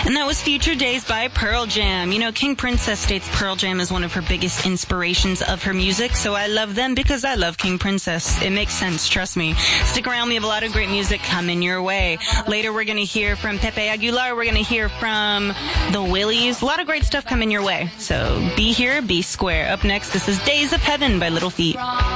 And that was Future Days by Pearl Jam. You know, King Princess states Pearl Jam is one of her biggest inspirations of her music, so I love them because I love King Princess. It makes sense, trust me. Stick around, we have a lot of great music coming your way. Later we're going to hear from Pepe Aguilar, we're going to hear from the Willies. A lot of great stuff coming your way. So be here, be square. Up next, this is Days of Heaven by Little Feat.